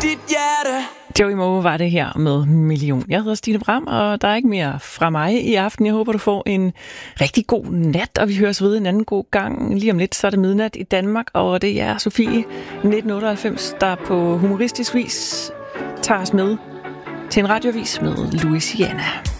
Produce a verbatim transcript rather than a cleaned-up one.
dit hjerte. Joey Moe var det her med Million. Jeg hedder Stine Bram, og der er ikke mere fra mig i aften. Jeg håber, du får en rigtig god nat, og vi høres ved en anden god gang. Lige om lidt, så er det midnat i Danmark, og det er Sofie nitten otteoghalvfems, der på humoristisk vis tager os med til en radioavis med Louisiana.